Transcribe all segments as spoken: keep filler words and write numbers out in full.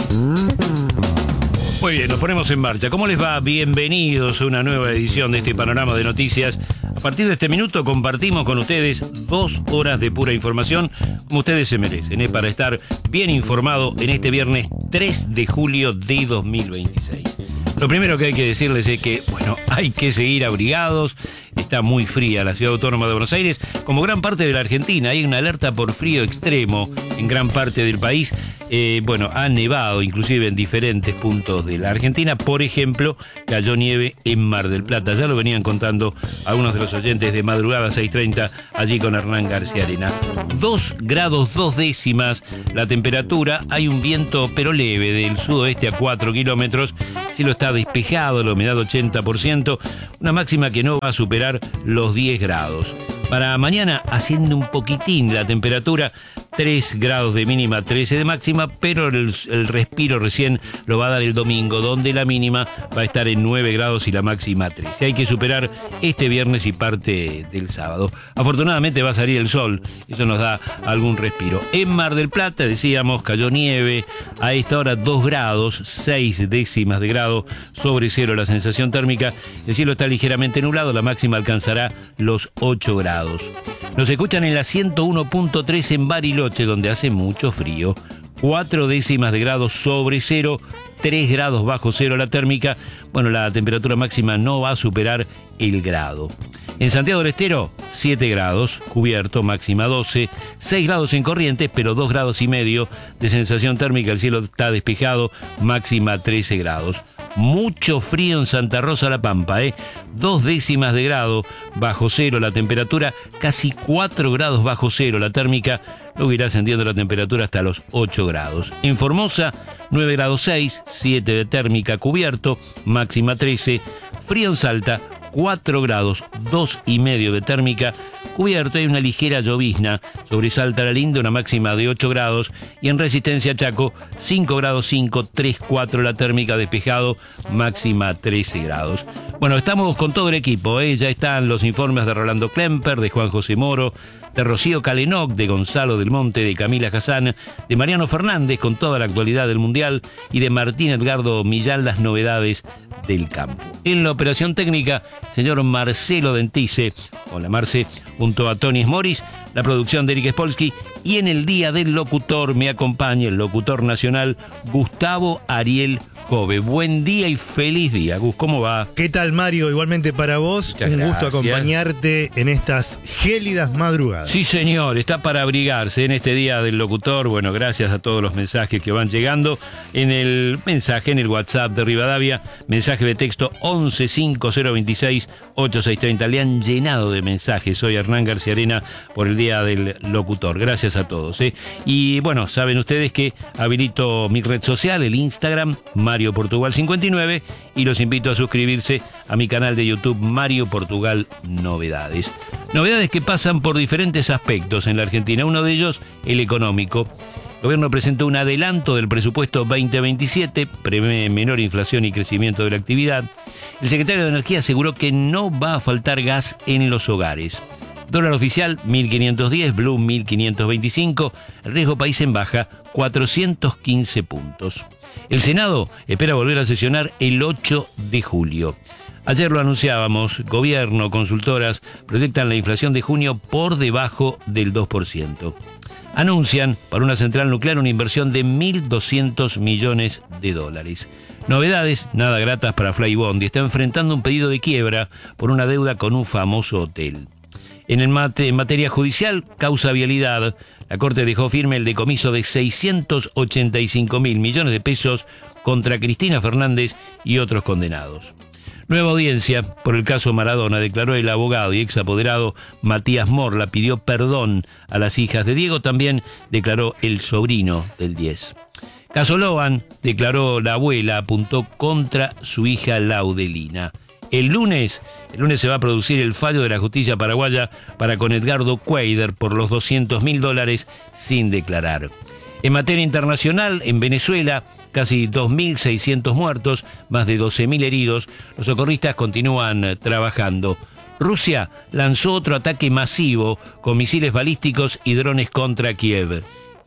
Muy bien, nos ponemos en marcha. ¿Cómo les va? Bienvenidos a una nueva edición de este panorama de noticias. A partir de este minuto compartimos con ustedes dos horas de pura información, como ustedes se merecen, ¿eh? Para estar bien informado en este viernes tres de julio de dos mil veintiséis. Lo primero que hay que decirles es que, bueno, hay que seguir abrigados. Está muy fría la ciudad autónoma de Buenos Aires, como gran parte de la Argentina. Hay una alerta por frío extremo en gran parte del país. Eh, bueno, ha nevado inclusive en diferentes puntos de la Argentina. Por ejemplo, cayó nieve en Mar del Plata. Ya lo venían contando algunos de los oyentes de Madrugada seis treinta, allí con Hernán García Arena. Dos grados dos décimas la temperatura. Hay un viento pero leve del sudoeste a cuatro kilómetros. El cielo está despejado, la humedad ochenta por ciento. Una máxima que no va a superar los diez grados. Para mañana asciende un poquitín la temperatura, tres grados de mínima, trece de máxima, pero el, el respiro recién lo va a dar el domingo, donde la mínima va a estar en nueve grados y la máxima trece. Hay que superar este viernes y parte del sábado. Afortunadamente va a salir el sol, eso nos da algún respiro. En Mar del Plata, decíamos, cayó nieve, a esta hora dos grados, seis décimas de grado sobre cero la sensación térmica. El cielo está ligeramente nublado, la máxima alcanzará los ocho grados. Nos escuchan en la ciento uno punto tres en Bariloche, donde hace mucho frío. cuatro décimas de grado sobre cero, tres grados bajo cero la térmica. Bueno, la temperatura máxima no va a superar el grado. En Santiago del Estero, siete grados, cubierto, máxima doce, seis grados en Corrientes, pero dos grados y medio de sensación térmica, el cielo está despejado, máxima trece grados. Mucho frío en Santa Rosa La Pampa, ¿eh? Dos décimas de grado bajo cero la temperatura, casi cuatro grados bajo cero la térmica, luego irá ascendiendo la temperatura hasta los ocho grados. En Formosa, nueve grados seis, siete de térmica, cubierto, máxima trece, frío en Salta, cuatro grados, dos y medio de térmica, cubierto, hay una ligera llovizna sobre Salta La Linda, una máxima de ocho grados, y en Resistencia Chaco, cinco grados cinco, tres, cuatro la térmica, despejado, máxima trece grados. Bueno, estamos con todo el equipo, ¿eh? Ya están los informes de Rolando Klemper, de Juan José Moro, de Rocío Calenoc, de Gonzalo del Monte, de Camila Hassan, de Mariano Fernández con toda la actualidad del Mundial y de Martín Edgardo Millán las novedades del campo. En la operación técnica, señor Marcelo Dentice, hola Marce, junto a Tony Smoris, la producción de Eric Spolsky, y en el Día del Locutor me acompaña el locutor nacional Gustavo Ariel Jove. Buen día y feliz día, Gus, ¿cómo va? ¿Qué tal, Mario? Igualmente para vos, Muchas un gracias. gusto acompañarte en estas gélidas madrugadas. Sí, señor, está para abrigarse en este Día del Locutor. Bueno, gracias a todos los mensajes que van llegando. En el mensaje, en el WhatsApp de Rivadavia, mensaje de texto once cinco cero veintiséis ochenta y seis treinta. Le han llenado de mensajes. Soy Hernán García Arena por el Día del Locutor. Gracias a todos, ¿eh? Y bueno, saben ustedes que habilito mi red social, el Instagram, Mario Portugal cincuenta y nueve, y los invito a suscribirse a mi canal de YouTube Mario Portugal Novedades. Novedades que pasan por diferentes aspectos en la Argentina, uno de ellos el económico. El gobierno presentó un adelanto del presupuesto veinte veintisiete, prevé menor inflación y crecimiento de la actividad. El secretario de Energía aseguró que no va a faltar gas en los hogares. Dólar oficial mil quinientos diez, Blue mil quinientos veinticinco, el riesgo país en baja cuatrocientos quince puntos. El Senado espera volver a sesionar el ocho de julio. Ayer lo anunciábamos, gobierno, consultoras proyectan la inflación de junio por debajo del dos por ciento. Anuncian para una central nuclear una inversión de mil doscientos millones de dólares. Novedades nada gratas para Flybondi. Está enfrentando un pedido de quiebra por una deuda con un famoso hotel. En, el mate, en materia judicial, causa vialidad, la Corte dejó firme el decomiso de seiscientos ochenta y cinco mil millones de pesos contra Cristina Fernández y otros condenados. Nueva audiencia por el caso Maradona, declaró el abogado y ex apoderado Matías Morla, pidió perdón a las hijas de Diego, también declaró el sobrino del diez. Caso Loan, declaró la abuela, apuntó contra su hija Laudelina. El lunes, el lunes se va a producir el fallo de la justicia paraguaya para con Edgardo Cuader por los doscientos mil dólares sin declarar. En materia internacional, en Venezuela, casi dos mil seiscientos muertos, más de doce mil heridos. Los socorristas continúan trabajando. Rusia lanzó otro ataque masivo con misiles balísticos y drones contra Kiev.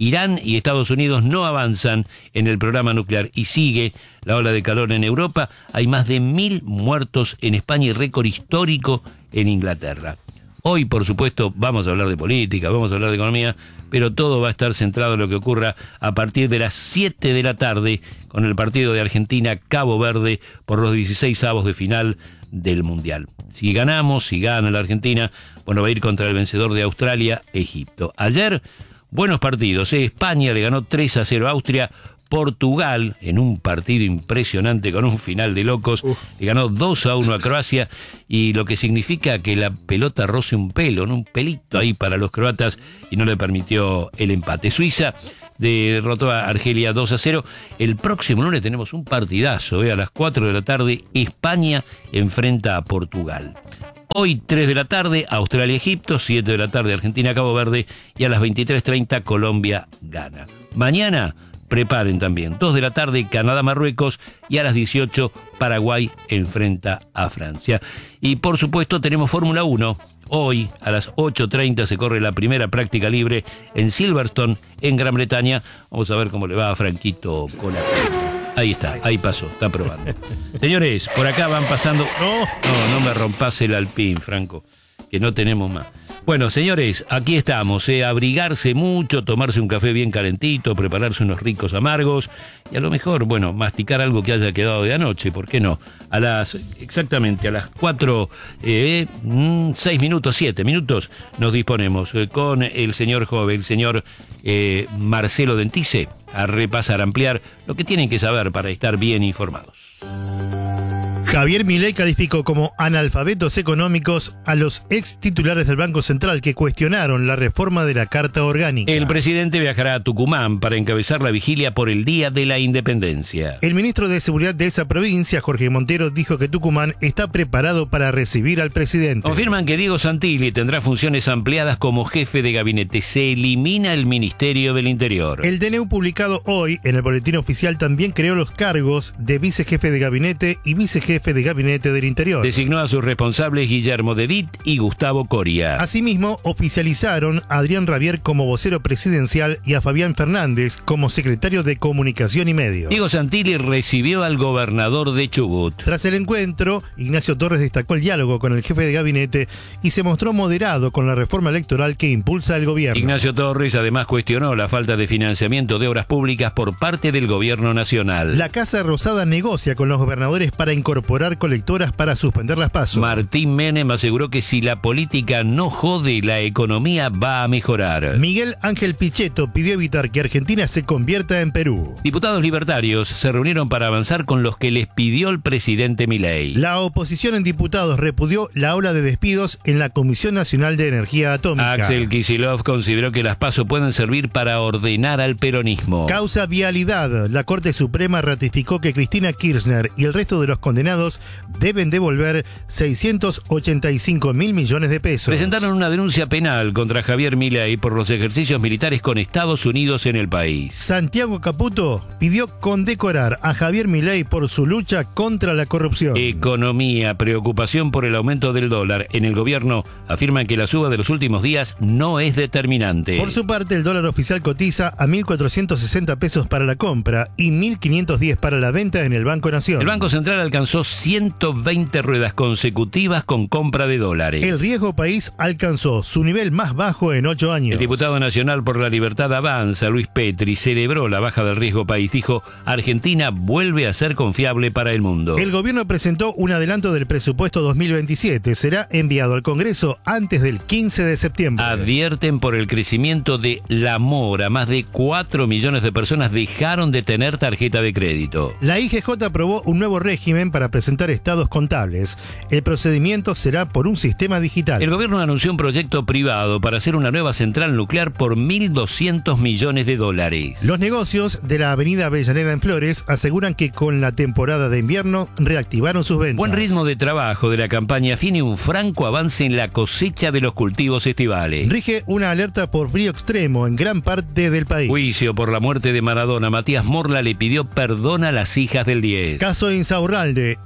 Irán y Estados Unidos no avanzan en el programa nuclear y sigue la ola de calor en Europa. Hay más de mil muertos en España y récord histórico en Inglaterra. Hoy, por supuesto, vamos a hablar de política, vamos a hablar de economía, pero todo va a estar centrado en lo que ocurra a partir de las siete de la tarde con el partido de Argentina-Cabo Verde por los dieciséis avos de final del Mundial. Si ganamos, si gana la Argentina, bueno, va a ir contra el vencedor de Australia-Egipto. Ayer, buenos partidos, ¿eh? España le ganó tres a cero a Austria. Portugal, en un partido impresionante con un final de locos, Uf. le ganó dos a uno a Croacia, y lo que significa que la pelota roce un pelo, ¿no? un pelito ahí para los croatas, y no le permitió el empate. Suiza derrotó a Argelia dos a cero. El próximo lunes tenemos un partidazo, ¿eh? A las cuatro de la tarde, España enfrenta a Portugal. Hoy, tres de la tarde, Australia-Egipto, siete de la tarde, Argentina-Cabo Verde, y a las veintitrés treinta, Colombia-Ghana. Mañana, preparen también, dos de la tarde, Canadá-Marruecos, y a las dieciocho, Paraguay enfrenta a Francia. Y por supuesto tenemos Fórmula uno. Hoy, a las ocho treinta, se corre la primera práctica libre en Silverstone, en Gran Bretaña. Vamos a ver cómo le va a Franquito Colapinto. Ahí está, ahí pasó, está probando. Señores, por acá van pasando... No, no, no me rompas el alpín, Franco, que no tenemos más. Bueno, señores, aquí estamos, eh, abrigarse mucho, tomarse un café bien calentito, prepararse unos ricos amargos y a lo mejor, bueno, masticar algo que haya quedado de anoche, ¿por qué no? A las, exactamente, a las cuatro, eh, seis minutos, siete minutos, nos disponemos eh, con el señor joven, el señor eh, Marcelo Dentice, a repasar, a ampliar lo que tienen que saber para estar bien informados. Javier Milei calificó como analfabetos económicos a los ex titulares del Banco Central que cuestionaron la reforma de la Carta Orgánica. El presidente viajará a Tucumán para encabezar la vigilia por el Día de la Independencia. El ministro de Seguridad de esa provincia, Jorge Montero, dijo que Tucumán está preparado para recibir al presidente. Confirman que Diego Santilli tendrá funciones ampliadas como jefe de gabinete. Se elimina el Ministerio del Interior. El D N U publicado hoy en el Boletín Oficial también creó los cargos de vicejefe de gabinete y vicejefe de Gabinete del Interior. Designó a sus responsables Guillermo De Witt y Gustavo Coria. Asimismo, oficializaron a Adrián Rabier como vocero presidencial y a Fabián Fernández como secretario de Comunicación y Medios. Diego Santilli recibió al gobernador de Chubut. Tras el encuentro, Ignacio Torres destacó el diálogo con el jefe de gabinete y se mostró moderado con la reforma electoral que impulsa el gobierno. Ignacio Torres además cuestionó la falta de financiamiento de obras públicas por parte del gobierno nacional. La Casa Rosada negocia con los gobernadores para incorporar colectoras para suspender las PASO. Martín Menem aseguró que si la política no jode, la economía va a mejorar. Miguel Ángel Pichetto pidió evitar que Argentina se convierta en Perú. Diputados libertarios se reunieron para avanzar con los que les pidió el presidente Milei. La oposición en diputados repudió la ola de despidos en la Comisión Nacional de Energía Atómica. Axel Kicillof consideró que las PASO pueden servir para ordenar al peronismo. Causa vialidad. La Corte Suprema ratificó que Cristina Kirchner y el resto de los condenados deben devolver seiscientos ochenta y cinco mil millones de pesos. Presentaron una denuncia penal contra Javier Milei por los ejercicios militares con Estados Unidos en el país. Santiago Caputo pidió condecorar a Javier Milei por su lucha contra la corrupción. Economía, preocupación por el aumento del dólar. En el gobierno afirman que la suba de los últimos días no es determinante. Por su parte, el dólar oficial cotiza a mil cuatrocientos sesenta pesos para la compra y mil quinientos diez para la venta en el Banco Nación. El Banco Central alcanzó ciento veinte ruedas consecutivas con compra de dólares. El riesgo país alcanzó su nivel más bajo en ocho años. El diputado nacional por la Libertad Avanza, Luis Petri, celebró la baja del riesgo país. Dijo, Argentina vuelve a ser confiable para el mundo. El gobierno presentó un adelanto del presupuesto dos mil veintisiete. Será enviado al Congreso antes del quince de septiembre. Advierten por el crecimiento de la mora. Más de cuatro millones de personas dejaron de tener tarjeta de crédito. La I G J aprobó un nuevo régimen para presentar estados contables. El procedimiento será por un sistema digital. El gobierno anunció un proyecto privado para hacer una nueva central nuclear por mil doscientos millones de dólares. Los negocios de la avenida Avellaneda en Flores aseguran que con la temporada de invierno reactivaron sus ventas. Buen ritmo de trabajo de la campaña fin y un franco avance en la cosecha de los cultivos estivales. Rige una alerta por frío extremo en gran parte del país. Juicio por la muerte de Maradona. Matías Morla le pidió perdón a las hijas del diez. Caso Insaurralde.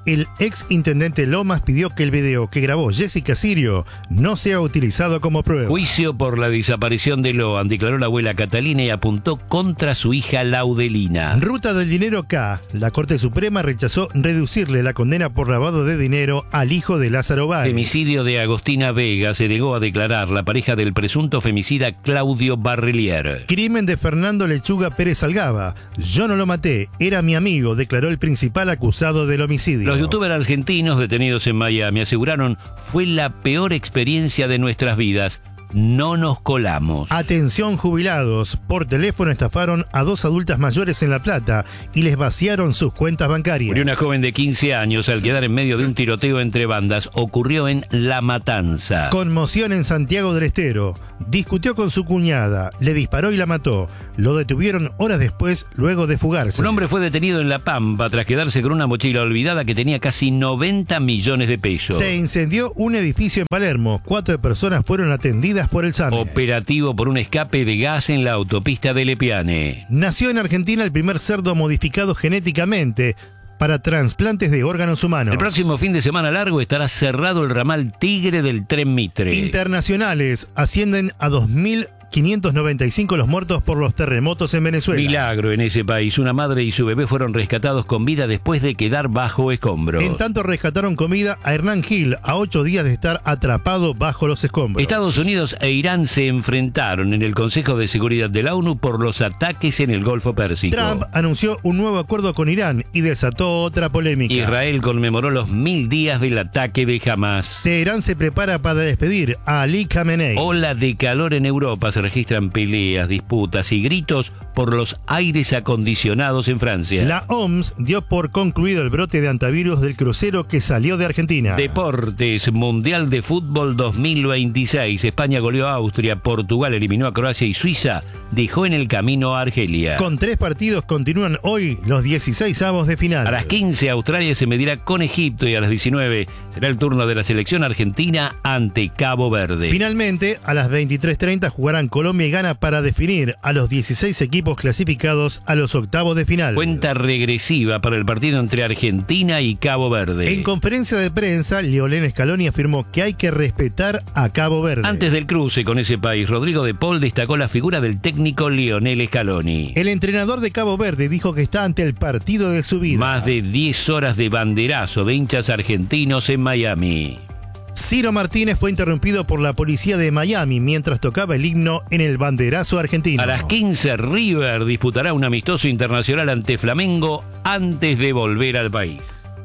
el ex intendente Lomas pidió que el video que grabó Jessica Sirio no sea utilizado como prueba. Juicio por la desaparición de Loan, declaró la abuela Catalina y apuntó contra su hija Laudelina. Ruta del dinero K. La Corte Suprema rechazó reducirle la condena por lavado de dinero al hijo de Lázaro Báez. Femicidio de Agostina Vega, se negó a declarar la pareja del presunto femicida Claudio Barrelier. Crimen de Fernando Lechuga Pérez Algaba. Yo no lo maté, era mi amigo, declaró el principal acusado del homicidio. Los youtubers argentinos detenidos en Miami aseguraron: fue la peor experiencia de nuestras vidas. No nos colamos. Atención jubilados, por teléfono estafaron a dos adultas mayores en La Plata y les vaciaron sus cuentas bancarias. Murió una joven de quince años al quedar en medio de un tiroteo entre bandas. Ocurrió en La Matanza. Conmoción en Santiago del Estero. Discutió con su cuñada, le disparó y la mató. Lo detuvieron horas después, luego de fugarse. Un hombre fue detenido en La Pampa tras quedarse con una mochila olvidada que tenía casi noventa millones de pesos. Se incendió un edificio en Palermo. Cuatro personas fueron atendidas por el SAME. Operativo por un escape de gas en la autopista de Lepiane. Nació en Argentina el primer cerdo modificado genéticamente para trasplantes de órganos humanos. El próximo fin de semana largo estará cerrado el ramal Tigre del Tren Mitre. Internacionales ascienden a dos mil quinientos noventa y cinco los muertos por los terremotos en Venezuela. Milagro en ese país. Una madre y su bebé fueron rescatados con vida después de quedar bajo escombros. En tanto, rescataron con vida a Hernán Gil a ocho días de estar atrapado bajo los escombros. Estados Unidos e Irán se enfrentaron en el Consejo de Seguridad de la ONU por los ataques en el Golfo Pérsico. Trump anunció un nuevo acuerdo con Irán y desató otra polémica. Israel conmemoró los mil días del ataque de Hamas. Teherán se prepara para despedir a Ali Khamenei. Ola de calor en Europa. Se registran peleas, disputas y gritos por los aires acondicionados en Francia. La O M S dio por concluido el brote de antivirus del crucero que salió de Argentina. Deportes, Mundial de Fútbol dos mil veintiséis. España goleó a Austria, Portugal eliminó a Croacia y Suiza dejó en el camino a Argelia. Con tres partidos continúan hoy los dieciseisavos de final. A las quince Australia se medirá con Egipto y a las diecinueve será el turno de la selección argentina ante Cabo Verde. Finalmente, a las veintitrés treinta jugarán Colombia y Ghana para definir a los dieciséis equipos clasificados a los octavos de final. Cuenta regresiva para el partido entre Argentina y Cabo Verde. En conferencia de prensa, Lionel Scaloni afirmó que hay que respetar a Cabo Verde. Antes del cruce con ese país, Rodrigo de Paul destacó la figura del técnico Lionel Scaloni. El entrenador de Cabo Verde dijo que está ante el partido de su vida. Más de diez horas de banderazo de hinchas argentinos en Miami. Ciro Martínez fue interrumpido por la policía de Miami mientras tocaba el himno en el banderazo argentino. A las quince River disputará un amistoso internacional ante Flamengo antes de volver al país.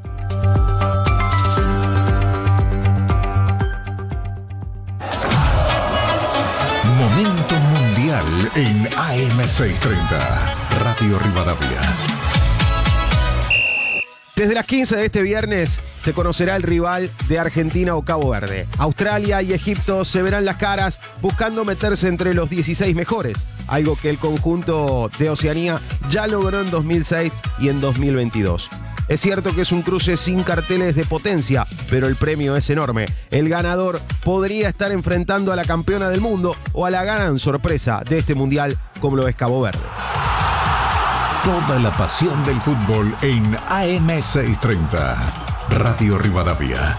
Momento mundial en A M seiscientos treinta, Radio Rivadavia. Desde las quince de este viernes se conocerá el rival de Argentina o Cabo Verde. Australia y Egipto se verán las caras buscando meterse entre los dieciséis mejores, algo que el conjunto de Oceanía ya logró en dos mil seis y en dos mil veintidós. Es cierto que es un cruce sin carteles de potencia, pero el premio es enorme. El ganador podría estar enfrentando a la campeona del mundo o a la gran sorpresa de este mundial como lo es Cabo Verde. Toda la pasión del fútbol en A M seiscientos treinta, Radio Rivadavia.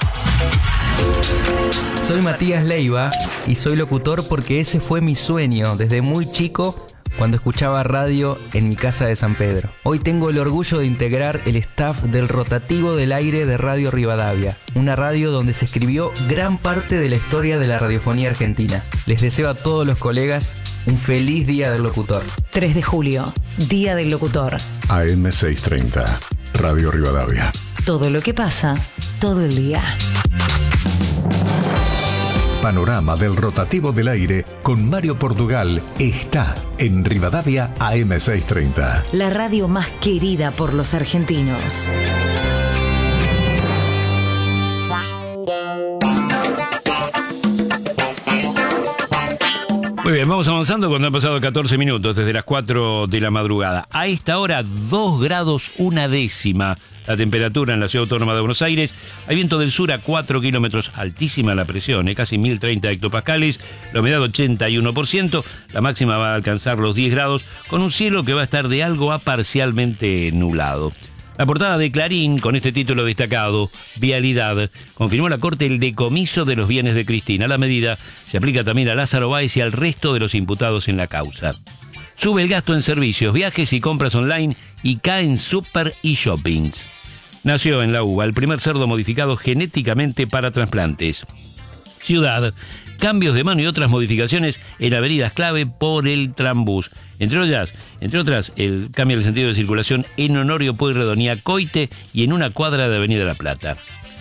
Soy Matías Leiva y soy locutor porque ese fue mi sueño desde muy chico cuando escuchaba radio en mi casa de San Pedro. Hoy tengo el orgullo de integrar el staff del rotativo del aire de Radio Rivadavia, una radio donde se escribió gran parte de la historia de la radiofonía argentina. Les deseo a todos los colegas un feliz Día del Locutor. tres de julio, Día del Locutor. A M seiscientos treinta, Radio Rivadavia. Todo lo que pasa, todo el día. Panorama del rotativo del aire con Mario Portugal está en Rivadavia A M seiscientos treinta. La radio más querida por los argentinos. Muy bien, vamos avanzando cuando han pasado catorce minutos desde las cuatro de la madrugada. A esta hora, dos grados una décima la temperatura en la Ciudad Autónoma de Buenos Aires. Hay viento del sur a cuatro kilómetros, altísima la presión, ¿eh? Casi mil treinta hectopascales, la humedad ochenta y uno por ciento, la máxima va a alcanzar los diez grados, con un cielo que va a estar de algo a parcialmente nublado. La portada de Clarín, con este título destacado, Vialidad, confirmó la Corte el decomiso de los bienes de Cristina. La medida se aplica también a Lázaro Báez y al resto de los imputados en la causa. Sube el gasto en servicios, viajes y compras online y caen super y shoppings. Nació en la U B A el primer cerdo modificado genéticamente para trasplantes. Ciudad, cambios de mano y otras modificaciones en avenidas clave por el trambús. Entre otras, entre otras, el cambio del sentido de circulación en Honorio Pueyrredón, Coite y en una cuadra de Avenida La Plata.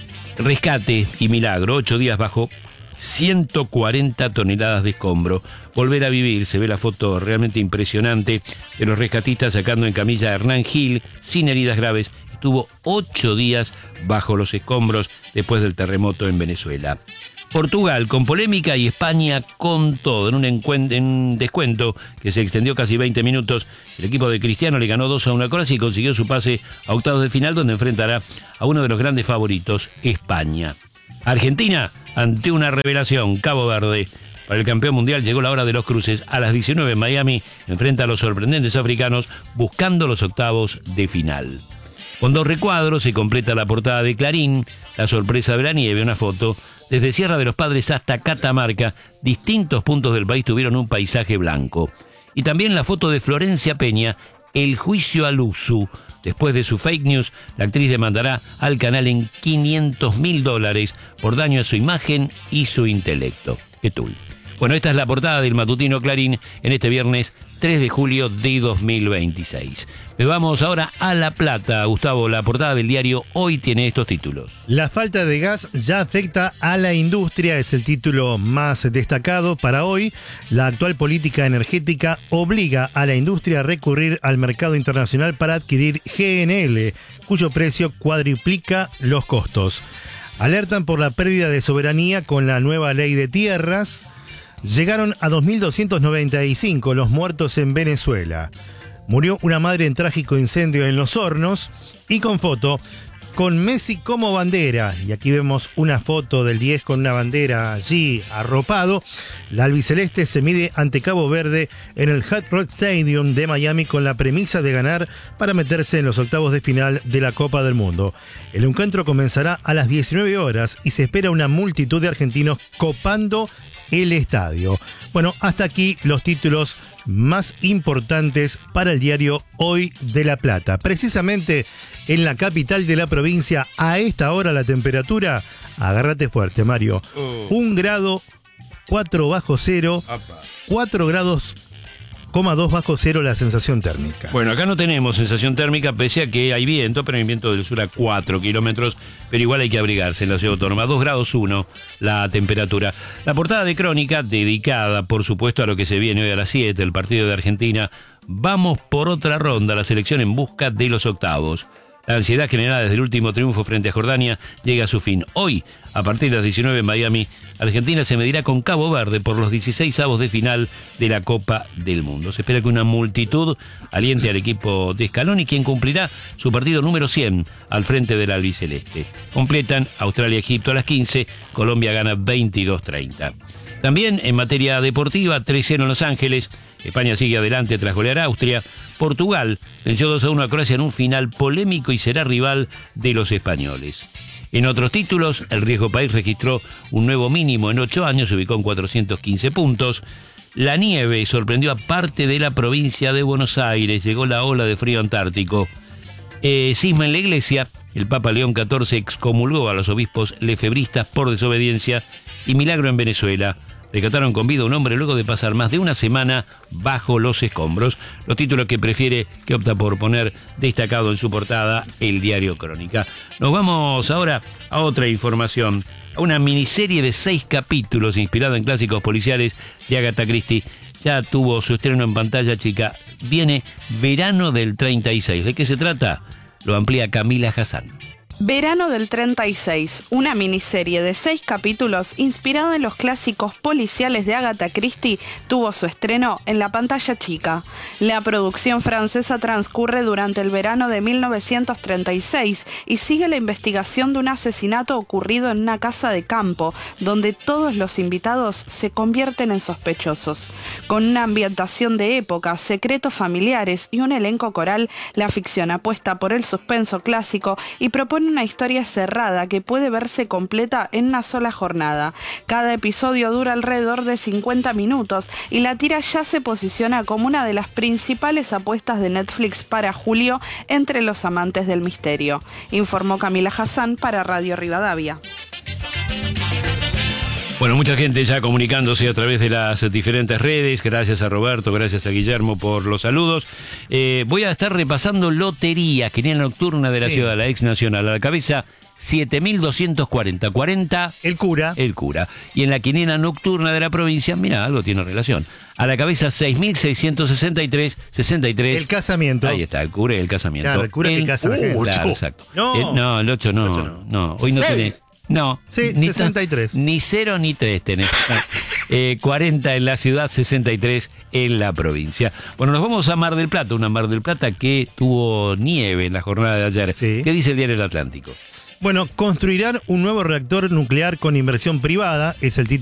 Rescate y milagro, ocho días bajo ciento cuarenta toneladas de escombro. Volver a vivir, se ve la foto realmente impresionante de los rescatistas sacando en camilla a Hernán Gil sin heridas graves. Estuvo ocho días bajo los escombros después del terremoto en Venezuela. Portugal con polémica y España con todo. En un, encuent- en un descuento que se extendió casi veinte minutos, el equipo de Cristiano le ganó dos a uno a Croacia y consiguió su pase a octavos de final, donde enfrentará a uno de los grandes favoritos, España. Argentina ante una revelación, Cabo Verde. Para el campeón mundial llegó la hora de los cruces. A las diecinueve en Miami enfrenta a los sorprendentes africanos buscando los octavos de final. Con dos recuadros se completa la portada de Clarín, la sorpresa de la nieve, una foto. Desde Sierra de los Padres hasta Catamarca, distintos puntos del país tuvieron un paisaje blanco. Y también la foto de Florencia Peña, el juicio a Luzu. Después de su fake news, la actriz demandará al canal en quinientos mil dólares por daño a su imagen y su intelecto. ¡Qué tul! Bueno, esta es la portada del matutino Clarín en este viernes tres de julio de dos mil veintiséis. Me vamos ahora a La Plata. Gustavo, la portada del diario hoy tiene estos títulos. La falta de gas ya afecta a la industria, es el título más destacado para hoy. La actual política energética obliga a la industria a recurrir al mercado internacional para adquirir G N L, cuyo precio cuadriplica los costos. Alertan por la pérdida de soberanía con la nueva ley de tierras. Llegaron a dos mil doscientos noventa y cinco los muertos en Venezuela. Murió una madre en trágico incendio en Los Hornos y con foto, con Messi como bandera. Y aquí vemos una foto del diez con una bandera allí arropado. La albiceleste se mide ante Cabo Verde en el Hard Rock Stadium de Miami con la premisa de ganar para meterse en los octavos de final de la Copa del Mundo. El encuentro comenzará a las diecinueve horas y se espera una multitud de argentinos copando el estadio. Bueno, hasta aquí los títulos más importantes para el diario Hoy de La Plata. Precisamente en la capital de la provincia, a esta hora la temperatura, agárrate fuerte, Mario, Oh. un grado, cuatro bajo cero, Apa. cuatro grados, coma dos bajo cero la sensación térmica. Bueno, acá no tenemos sensación térmica, pese a que hay viento, pero hay viento del sur a cuatro kilómetros, pero igual hay que abrigarse en la ciudad autónoma. dos grados uno la temperatura. La portada de Crónica, dedicada, por supuesto, a lo que se viene hoy a las siete, el partido de Argentina. Vamos por otra ronda, la selección en busca de los octavos. La ansiedad generada desde el último triunfo frente a Jordania llega a su fin. Hoy, a partir de las diecinueve en Miami, Argentina se medirá con Cabo Verde por los dieciséis avos de final de la Copa del Mundo. Se espera que una multitud aliente al equipo de Scaloni, quien cumplirá su partido número cien al frente del albiceleste. Completan Australia-Egipto a las quince, Colombia gana veintidós treinta. También en materia deportiva, tres cero en Los Ángeles, España sigue adelante tras golear a Austria. Portugal venció dos a uno a Croacia en un final polémico y será rival de los españoles. En otros títulos, el Riesgo País registró un nuevo mínimo en ocho años, se ubicó en cuatrocientos quince puntos. La nieve sorprendió a parte de la provincia de Buenos Aires, llegó la ola de frío antártico. Eh, cisma en la iglesia, el Papa León catorce excomulgó a los obispos lefebristas por desobediencia y milagro en Venezuela. Rescataron con vida a un hombre luego de pasar más de una semana bajo los escombros. Los títulos que prefiere, que opta por poner destacado en su portada, el diario Crónica. Nos vamos ahora a otra información, a una miniserie de seis capítulos inspirada en clásicos policiales de Agatha Christie. Ya tuvo su estreno en pantalla chica. Viene verano del treinta y seis. ¿De qué se trata? Lo amplía Camila Hassan. Verano del treinta y seis, una miniserie de seis capítulos inspirada en los clásicos policiales de Agatha Christie, tuvo su estreno en la pantalla chica. La producción francesa transcurre durante el verano de mil novecientos treinta y seis y sigue la investigación de un asesinato ocurrido en una casa de campo, donde todos los invitados se convierten en sospechosos. Con una ambientación de época, secretos familiares y un elenco coral, la ficción apuesta por el suspenso clásico y propone una historia cerrada que puede verse completa en una sola jornada. Cada episodio dura alrededor de cincuenta minutos y la tira ya se posiciona como una de las principales apuestas de Netflix para julio entre los amantes del misterio, informó Camila Hassan para Radio Rivadavia. Bueno, mucha gente ya comunicándose a través de las diferentes redes. Gracias a Roberto, gracias a Guillermo por los saludos. Eh, voy a estar repasando lotería, quiniela nocturna de la Sí. ciudad, la ex nacional. A la cabeza, siete mil doscientos cuarenta. cuarenta, El cura. el cura. Y en la quiniela nocturna de la provincia, mira, algo tiene relación. A la cabeza, seis mil seiscientos sesenta y tres. sesenta y tres. El casamiento. Ahí está, el cura y el casamiento. Claro, el cura que casa a la gente. Claro, Ocho. exacto. No. El- no, el ocho no. El ocho no. no. Hoy no Seis. tiene. No. Sí, ni sesenta y tres. Ni cero ni tres tenés. Eh, cuarenta en la ciudad, sesenta y tres en la provincia. Bueno, nos vamos a Mar del Plata, una Mar del Plata que tuvo nieve en la jornada de ayer. Sí. ¿Qué dice el diario El Atlántico? Bueno, construirán un nuevo reactor nuclear con inversión privada, es el título.